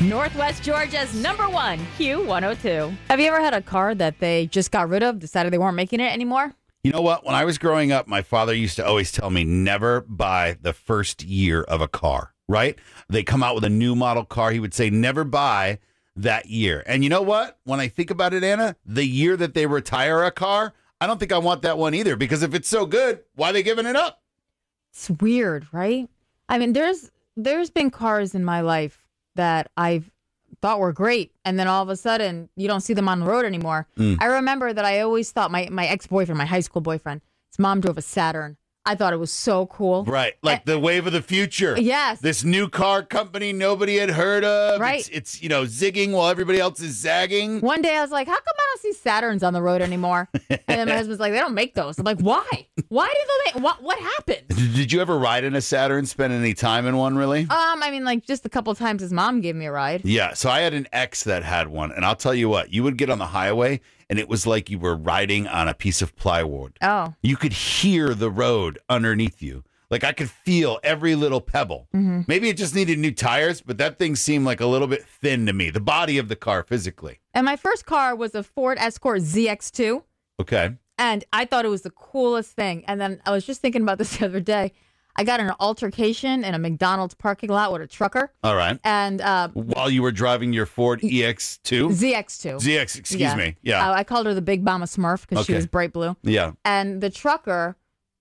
Northwest Georgia's #1 Q102. Have you ever had a car that they just got rid of, decided they weren't making it anymore? You know what? When I was growing up, my father used to always tell me never buy the first year of a car, right? They come out with a new model car. He would say never buy that year. And you know what? When I think about it, Anna, the year that they retire a car, I don't think I want that one either, because if it's so good, why are they giving it up? It's weird, right? I mean, there's been cars in my life that I've thought were great, and then all of a sudden you don't see them on the road anymore. I remember that I always thought my ex-boyfriend, my high school boyfriend, his mom drove a Saturn. I thought it was so cool. Right. Like the wave of the future. Yes. This new car company nobody had heard of. Right. It's zigging while everybody else is zagging. One day I was like, how come I don't see Saturns on the road anymore? And then my husband's like, they don't make those. I'm like, why? Why did they make, what happened? Did you ever ride in a Saturn, spend any time in one, really? I mean, like just a couple of times his mom gave me a ride. Yeah. So I had an ex that had one. And I'll tell you what, you would get on the highway and it was like you were riding on a piece of plywood. Oh. You could hear the road underneath you. Like I could feel every little pebble. Mm-hmm. Maybe it just needed new tires, but that thing seemed like a little bit thin to me, the body of the car physically. And my first car was a Ford Escort ZX2. Okay. And I thought it was the coolest thing. And then I was just thinking about this the other day. I got in an altercation in a McDonald's parking lot with a trucker. All right. And while you were driving your Ford EX2? ZX2. ZX, excuse me. Yeah. I called her the Big Mama Smurf because she Okay. was bright blue. Yeah. And the trucker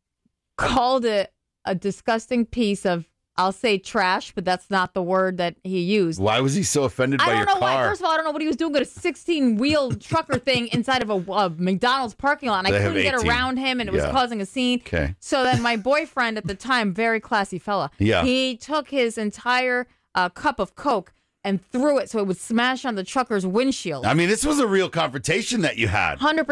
called it a disgusting piece of, I'll say trash, but that's not the word that he used. Why was he so offended by I your don't know car? why. First of all, I don't know what he was doing with a 16-wheel trucker thing inside of a McDonald's parking lot. And I They have couldn't get 18. around him, and it was Yeah. causing a scene. Okay. So then my boyfriend at the time, very classy fella, Yeah. he took his entire cup of Coke and threw it so it would smash on the trucker's windshield. I mean, this was a real confrontation that you had. 100%.